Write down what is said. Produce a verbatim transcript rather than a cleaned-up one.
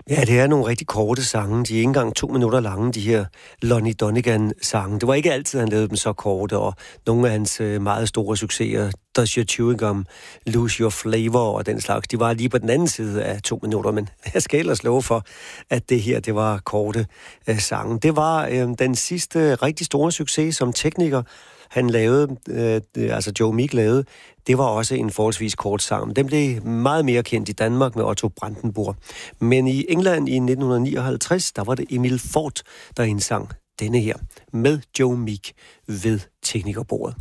Ja, det er nogle rigtig korte sange. De er ikke engang to minutter lange, de her Lonnie Donegan-sange. Det var ikke altid, han lavede dem så korte, og nogle af hans meget store succeser, Does Your Chewing Gum Lose Your Flavor og den slags, de var lige på den anden side af to minutter, men jeg skal ellers love for, at det her, det var korte uh, sange. Det var uh, den sidste rigtig store succes som tekniker, han lavede, øh, altså Joe Meek lavede, det var også en forholdsvis kort sang. Den blev meget mere kendt i Danmark med Otto Brandenburg. Men i England i nitten nioghalvtreds, der var det Emil Ford, der indsang denne her med Joe Meek ved teknikerbordet.